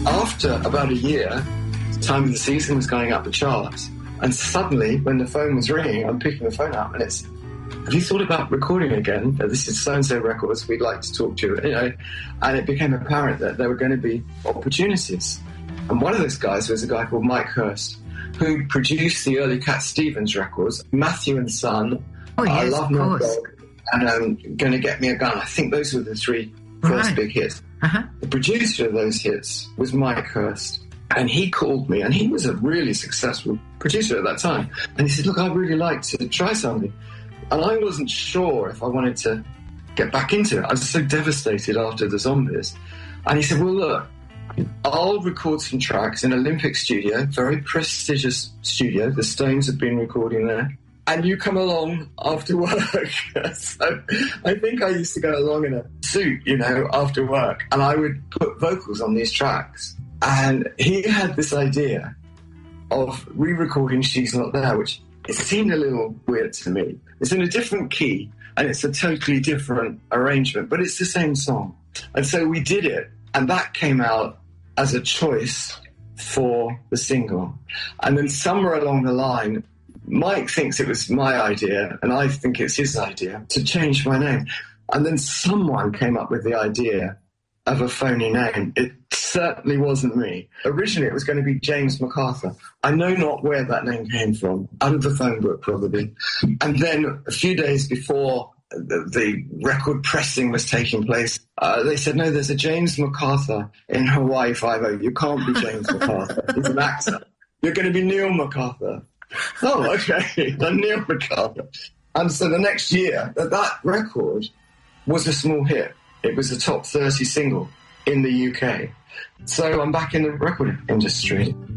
after about a year, the time of the season was going up the charts. And suddenly, when the phone was ringing, I'm picking the phone up and it's, have you thought about recording again? This is so-and-so records, we'd like to talk to you. And it became apparent that there were going to be opportunities. And one of those guys was a guy called Mike Hurst, who produced the early Cat Stevens records, Matthew and Son, I Love My Dog, and Gonna Get Me a Gun. I think those were the three first big hits. The producer of those hits was Mike Hurst. And he called me, and he was a really successful producer at that time. And he said, look, I'd really like to try something. And I wasn't sure if I wanted to get back into it. I was so devastated after the Zombies. And he said, well, look, I'll record some tracks in Olympic Studio, very prestigious studio. The Stones have been recording there. And you come along after work. So I think I used to go along in a suit, after work. And I would put vocals on these tracks. And he had this idea of re-recording She's Not There, which it seemed a little weird to me. It's in a different key, and it's a totally different arrangement, but it's the same song. And so we did it, and that came out as a choice for the single. And then somewhere along the line, Mike thinks it was my idea, and I think it's his idea, to change my name. And then someone came up with the idea of a phony name. It certainly wasn't me. Originally, it was going to be James MacArthur. I know not where that name came from, out of the phone book probably. And then a few days before the record pressing was taking place, they said, no, there's a James MacArthur in Hawaii Five-0. You can't be James MacArthur. He's an actor. You're going to be Neil MacArthur. Oh, okay. I'm Neil MacArthur. And so the next year, that record was a small hit. It was a top 30 single in the UK. So I'm back in the record industry.